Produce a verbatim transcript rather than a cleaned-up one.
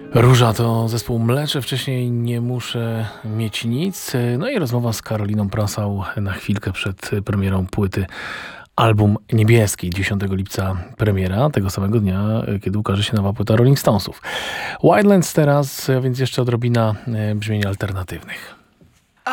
Róża to zespół Mlecze, wcześniej Nie muszę mieć nic. No i rozmowa z Karoliną Prasał na chwilkę przed premierą płyty Album Niebieski. dziesiątego lipca premiera, tego samego dnia, kiedy ukaże się nowa płyta Rolling Stonesów. Wildlands teraz, więc jeszcze odrobina brzmień alternatywnych.